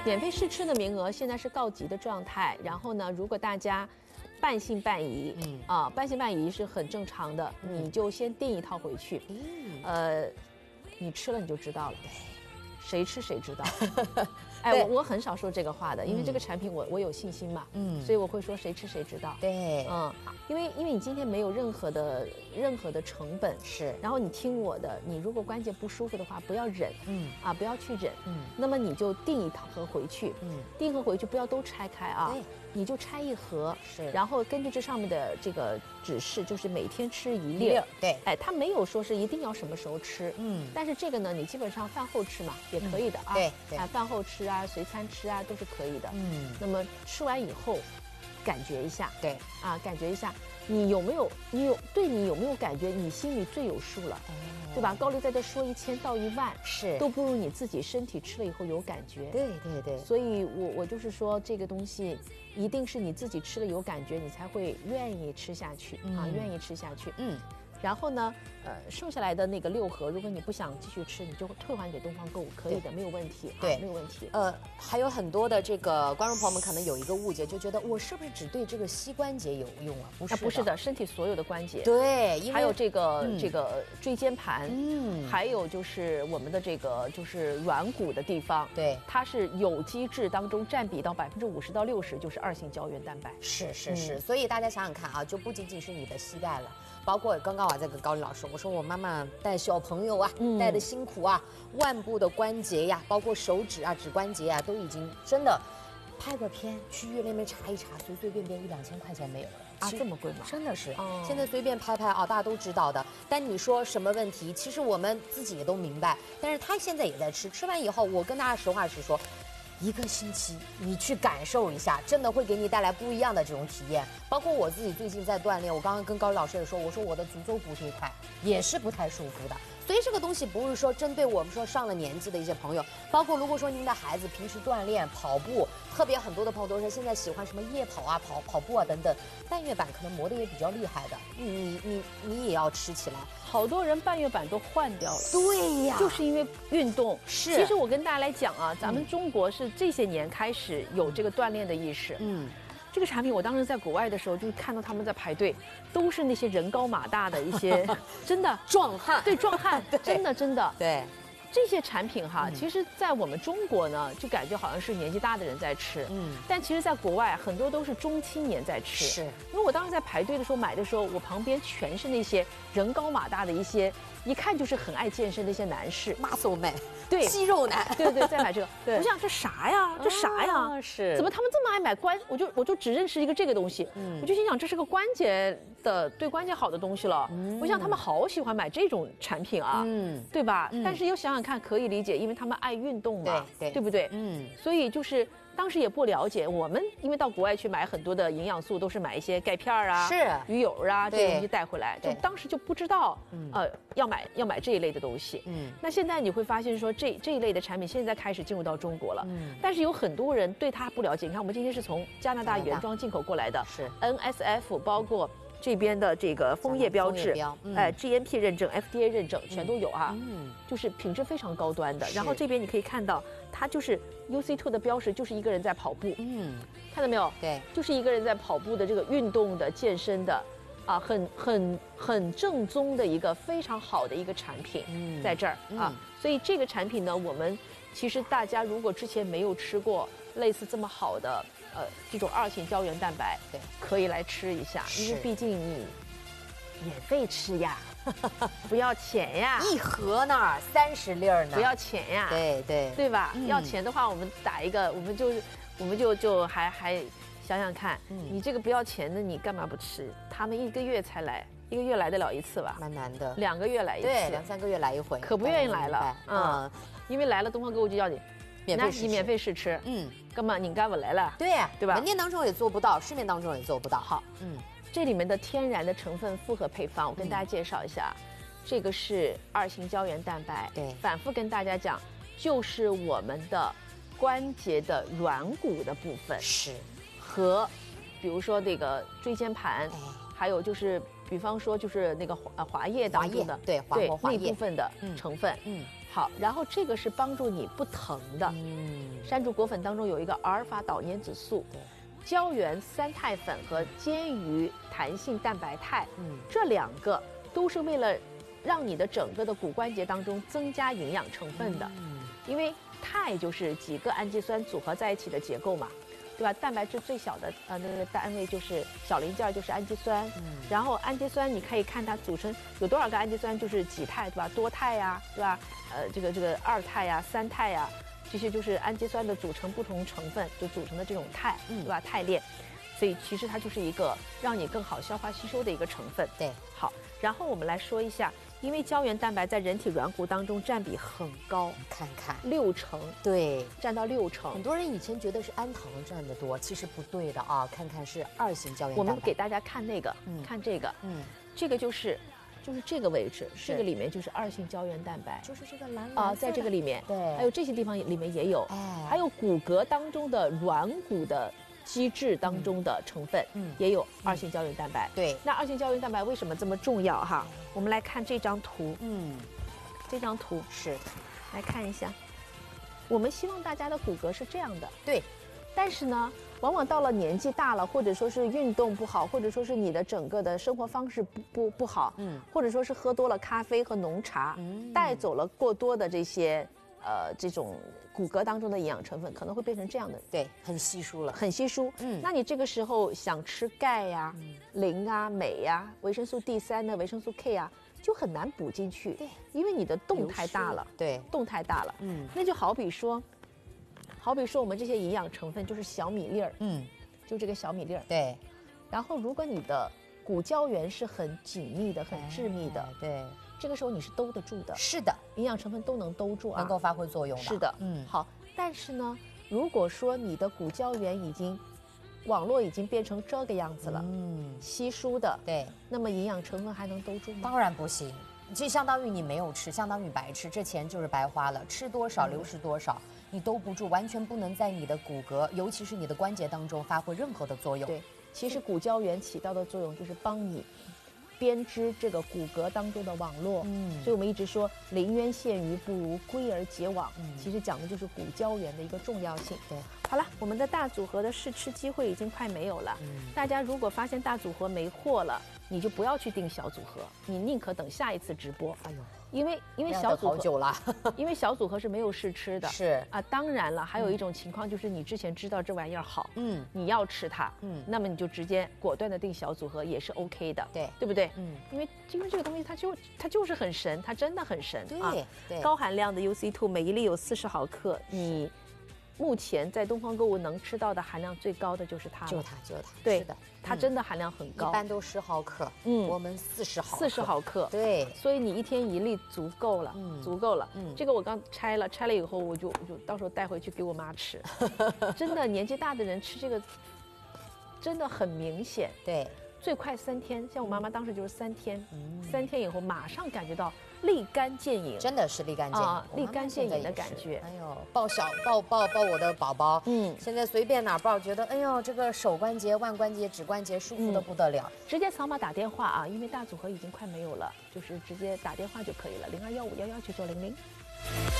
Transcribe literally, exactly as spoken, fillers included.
免费试吃的名额现在是告急的状态，然后呢，如果大家半信半疑，嗯啊，半信半疑是很正常的，嗯、你就先订一套回去，嗯，呃，你吃了你就知道了，谁吃谁知道。哎，我我很少说这个话的，因为这个产品我我有信心嘛，嗯，所以我会说谁吃谁知道。 对， 嗯，因为因为你今天没有任何的任何的成本， 是， 然后你听我的，你如果关节不舒服的话，不要忍，嗯啊，不要去忍，嗯，那么你就订一盒回去，嗯，订一盒回去不要都拆开啊，对，你就拆一盒， 是， 然后根据这上面的这个指示，就是每天吃一粒， 对， 哎，它没有说是一定要什么时候吃，嗯，但是这个呢，你基本上饭后吃嘛也可以的啊， 对对， 啊，饭后吃啊，随餐吃啊都是可以的，嗯，那么吃完以后，感觉一下， 对， 啊，感觉一下，你有没有，你有对你有没有感觉，你心里最有数了，哦，对吧？高丽在这说一千道一万， 是， 都不如你自己身体吃了以后有感觉， 对对对， 所以我我就是说这个东西，一定是你自己吃了有感觉，你才会愿意吃下去，嗯，啊，愿意吃下去，嗯。然后呢，呃，剩下来的那个六盒，如果你不想继续吃，你就退还给东方购物，可以的，没有问题， 对， 啊，没有问题。 呃，还有很多的这个观众朋友们可能有一个误解，就觉得我是不是只对这个膝关节有用啊？不是， 啊，不是的，身体所有的关节， 对， 还有这个、嗯、这个椎间盘，嗯，还有就是我们的这个就是软骨的地方， 对， 它是有机质当中占比到百分之五十到六十，就是二型胶原蛋白。 是是是、嗯，所以大家想想看啊，就不仅仅是你的膝盖了。包括刚刚我在跟高丽老师，我说我妈妈带小朋友啊，嗯、带的辛苦啊，腕部的关节呀，包括手指啊、指关节啊，都已经真的拍个片，去医院那边查一查，随随便便一两千块钱没有了啊，这么贵吗？ 真的是，哦、现在随便拍拍啊，大家都知道的。但你说什么问题，其实我们自己也都明白。但是他现在也在吃，吃完以后，我跟大家实话实说。一个星期，你去感受一下，真的会给你带来不一样的这种体验。包括我自己最近在锻炼，我刚刚跟高丽老师也说，我说我的足周骨这一块也是不太舒服的。所以这个东西不是说针对我们说上了年纪的一些朋友，包括如果说您的孩子平时锻炼跑步，特别很多的朋友都说现在喜欢什么夜跑啊、跑跑步啊等等，半月板可能磨得也比较厉害的，你你你也要吃起来。 好多人半月板都换掉了， 对呀， 就是因为运动。 是， 其实我跟大家来讲啊，咱们中国是这些年开始有这个锻炼的意识，嗯。这个产品，我当时在国外的时候，就看到他们在排队，都是那些人高马大的一些，真的壮汉， 对壮汉，真的真的， 对这些产品哈，嗯、其实，在我们中国呢，就感觉好像是年纪大的人在吃，嗯，但其实，在国外很多都是中青年在吃， 是。 因为我当时在排队的时候买的时候，我旁边全是那些人高马大的一些，一看就是很爱健身的一些男士 ，muscle man。 对， 肌肉男， 对对，再买这个，我想这啥呀？这啥呀？ 哦、是， 怎么他们这么爱买关？我就我就只认识一个这个东西，嗯，我就心想这是个关节的对关节好的东西了。嗯、我想他们好喜欢买这种产品啊，嗯，对吧？嗯、但是又想想看，可以理解，因为他们爱运动嘛， 对对， 对不对？嗯，所以就是当时也不了解，我们因为到国外去买很多的营养素，都是买一些钙片啊、 是鱼油啊这些东西带回来，就当时就不知道，呃，要买要买这一类的东西。嗯，那现在你会发现说。这这一类的产品现在开始进入到中国了，嗯，但是有很多人对它不了解。你看，我们今天是从加拿大原装进口过来的， 是 N S F， 包括这边的这个枫叶标志，哎、嗯呃、，G M P 认证、F D A 认证全都有啊，嗯，就是品质非常高端的。然后这边你可以看到，它就是 U C 二 的标识，就是一个人在跑步，嗯，看到没有？ 对， 就是一个人在跑步的这个运动的健身的。啊，很很很正宗的一个非常好的一个产品，嗯，在这儿啊，所以这个产品呢，我们其实大家如果之前没有吃过类似这么好的呃这种二型胶原蛋白， 对， 可以来吃一下，因为毕竟你免费吃呀，不要钱呀， 一盒呢三十粒呢， 不要钱呀， 对对对吧？嗯、要钱的话，我们打一个，我们就我们就就还还。想想看，嗯，你这个不要钱的，你干嘛不吃？他们一个月才来，一个月来得了一次吧？ 蛮难的。 两个月来一次， 对，两三个月来一回， 可不愿意来了。嗯，因为来了东方购物就要你免费试， 你免费试吃。嗯，干嘛你干不来了？ 对呀， 对吧？ 门店当中也做不到，市面当中也做不到。 好，嗯，这里面的天然的成分复合配方，我跟大家介绍一下，嗯、这个是二型胶原蛋白。 对，反复跟大家讲，就是我们的关节的软骨的部分是和。比如说那个椎间盘，还有就是比方说就是那个呃滑液当中的对滑膜滑液那部分的成分，嗯， 好，然后这个是帮助你不疼的。 嗯， 山竹果粉当中有一个阿尔法岛粘子素， 对， 胶原三肽粉和煎鱼弹性蛋白肽， 嗯， 这两个都是为了让你的整个的骨关节当中增加营养成分的。 嗯， 因为肽就是几个氨基酸组合在一起的结构嘛，对吧？蛋白质最小的呃那个单位就是小零件，就是氨基酸。嗯，然后氨基酸你可以看它组成有多少个氨基酸，就是几肽，对吧？多肽呀，对吧？呃，这个这个二肽呀、三肽呀，这些就是氨基酸的组成不同成分就组成的这种肽，对吧？肽链。所以其实它就是一个让你更好消化吸收的一个成分。 对， 好，然后我们来说一下，因为胶原蛋白在人体软骨当中占比很高， 看看六成， 对， 占到六成。 很多人以前觉得是氨糖占得多，其实不对的啊。看看是二型胶原我蛋白。 们给大家看那个， 嗯看这个， 嗯， 这个就是就是这个位置，这个里面就是二型胶原蛋白， 就是这个蓝蓝啊，在这个里面， 对， 还有这些地方里面也有， 哎， 还有骨骼当中的软骨的机制当中的成分， 嗯， 也有二型胶原蛋白。 对， 那二型胶原蛋白为什么这么重要哈？我们来看这张图， 嗯， 这张图是， 来看一下，我们希望大家的骨骼是这样的， 对， 但是呢，往往到了年纪大了，或者说是运动不好，或者说是你的整个的生活方式不不不好，嗯，或者说是喝多了咖啡和浓茶，嗯，带走了过多的这些呃这种骨骼当中的营养成分，可能会变成这样的， 对，很稀疏了， 很稀疏。嗯，那你这个时候想吃钙呀、磷啊、镁呀、维生素 D 三呢、维生素 K 啊，就很难补进去， 对， 因为你的动太大了， 对， 动太大了， 嗯， 那就好比说。好比说我们这些营养成分就是小米粒儿，嗯，就这个小米粒儿， 对。 然后如果你的骨胶原是很紧密的、很致密的， 哎、对， 这个时候你是兜得住的。 是的， 营养成分都能兜住啊， 能够发挥作用的。 是的，嗯，好。但是呢，如果说你的骨胶原已经网络已经变成这个样子了，嗯，稀疏的， 对， 那么营养成分还能兜住吗？ 当然不行，就相当于你没有吃，相当于白吃，这钱就是白花了，吃多少流失多少。嗯，你兜不住，完全不能在你的骨骼，尤其是你的关节当中发挥任何的作用。 对，其实骨胶原起到的作用就是帮你编织这个骨骼当中的网络。嗯，所以我们一直说临渊羡鱼不如归而结网。嗯，其实讲的就是骨胶原的一个重要性。 对， 好了，我们的大组合的试吃机会已经快没有了。嗯，大家如果发现大组合没货了，你就不要去订小组合，你宁可等下一次直播。哎呦。因为因为小组合好久了， 因为小组合是没有试吃的， 是啊，当然了，还有一种情况就是你之前知道这玩意儿好，嗯，你要吃它，嗯，那么你就直接果断的订小组合也是 OK 的， 对， 对不对？嗯，因为因为这个东西它就它就是很神，它真的很神， 对， 啊， 对， 高含量的 U C 二，每一粒有四十毫克，你。目前在东方购物能吃到的含量最高的就是它了， 就是它，就是它， 对是的， 它真的含量很高， 一般都十毫克，嗯，我们四十毫克， 四十毫克， 对， 所以你一天一粒足够了，嗯，足够了，嗯，这个我刚拆了，拆了以后我就我就到时候带回去给我妈吃，真的年纪大的人吃这个，真的很明显， 对。 最快三天，像我妈妈当时就是三天，嗯、三天以后马上感觉到立竿见影， 真的是立竿见影， 啊、立竿见影的感觉。 哎呦，抱小抱抱抱我的宝宝，嗯，现在随便哪抱，觉得哎呦，这个手关节、腕关节、指关节舒服的不得了。 嗯、直接扫码打电话啊，因为大组合已经快没有了，就是直接打电话就可以了，零二幺五幺幺九九零零。